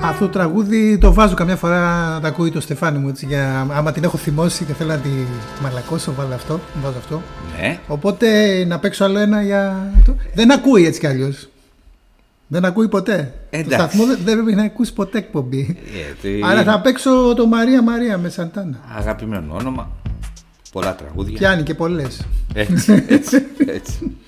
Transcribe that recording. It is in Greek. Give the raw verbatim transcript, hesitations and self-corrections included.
Αυτό το τραγούδι το βάζω καμιά φορά να τα ακούει το Στεφάνι μου έτσι, για, άμα την έχω θυμώσει και θέλω να τη μαλακώσω, βάλω αυτό, βάζω αυτό. Ναι. Οπότε να παίξω άλλο ένα για... Δεν ακούει έτσι κι αλλιώς. Δεν ακούει ποτέ. Εντάξει. Το σταθμό δεν, δεν πρέπει να ακούσει ποτέ εκπομπή. Γιατί... Αλλά θα παίξω το Μαρία Μαρία με Σαντάνα. Αγαπημένο όνομα. Πολλά τραγούδια. Πιάνει και πολλές. Έτσι, έτσι, έτσι.